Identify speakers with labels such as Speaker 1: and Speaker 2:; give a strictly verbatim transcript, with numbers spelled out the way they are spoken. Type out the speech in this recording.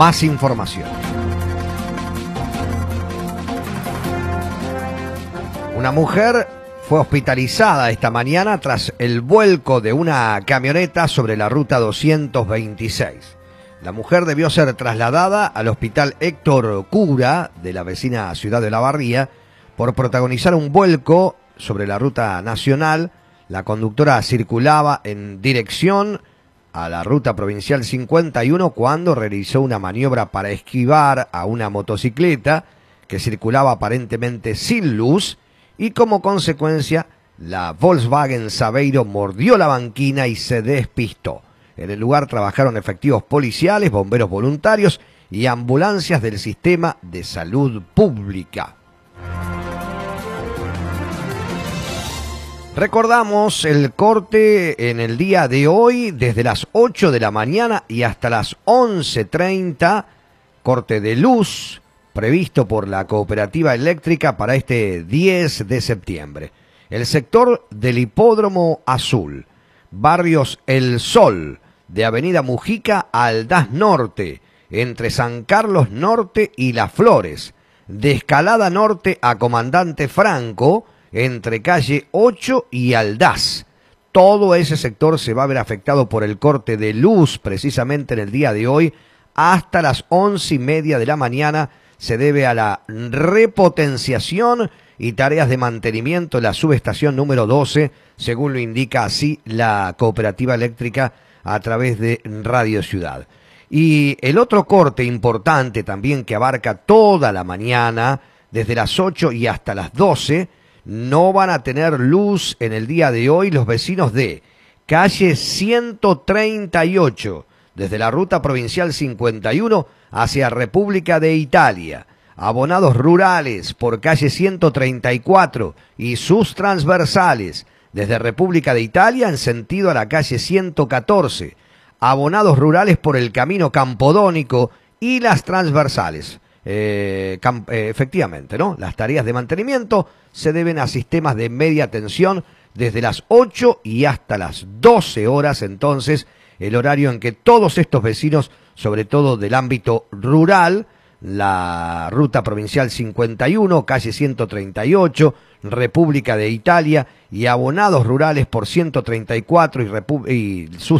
Speaker 1: más información. Una mujer fue hospitalizada esta mañana tras el vuelco de una camioneta sobre la ruta doscientos veintiséis. La mujer debió ser trasladada al hospital Héctor Cura de la vecina ciudad de La Barría por protagonizar un vuelco sobre la ruta nacional. La conductora circulaba en dirección a la ruta provincial cincuenta y uno cuando realizó una maniobra para esquivar a una motocicleta que circulaba aparentemente sin luz y como consecuencia la Volkswagen Saveiro mordió la banquina y se despistó. En el lugar trabajaron efectivos policiales, bomberos voluntarios y ambulancias del sistema de salud pública. Recordamos el corte en el día de hoy desde las ocho de la mañana y hasta las once treinta, corte de luz previsto por la Cooperativa Eléctrica para este diez de septiembre. El sector del Hipódromo Azul, barrios El Sol, de Avenida Mujica a Aldaz Norte, entre San Carlos Norte y Las Flores, de Escalada Norte a Comandante Franco, entre calle ocho y Aldaz. Todo ese sector se va a ver afectado por el corte de luz precisamente en el día de hoy. Hasta las once y media de la mañana se debe a la repotenciación y tareas de mantenimiento de la subestación número doce, según lo indica así la Cooperativa Eléctrica a través de Radio Ciudad. Y el otro corte importante también que abarca toda la mañana, desde las ocho y hasta las doce, no van a tener luz en el día de hoy los vecinos de calle ciento treinta y ocho, desde la ruta provincial cincuenta y uno hacia República de Italia, abonados rurales por calle ciento treinta y cuatro y sus transversales, desde República de Italia en sentido a la calle ciento catorce, abonados rurales por el camino Campodónico y las transversales. Eh, eh, efectivamente, ¿no? Las tareas de mantenimiento se deben a sistemas de media tensión desde las ocho y hasta las doce horas, entonces, el horario en que todos estos vecinos, sobre todo del ámbito rural, la ruta provincial cincuenta y uno, calle ciento treinta y ocho, República de Italia y abonados rurales por ciento treinta y cuatro y, y sus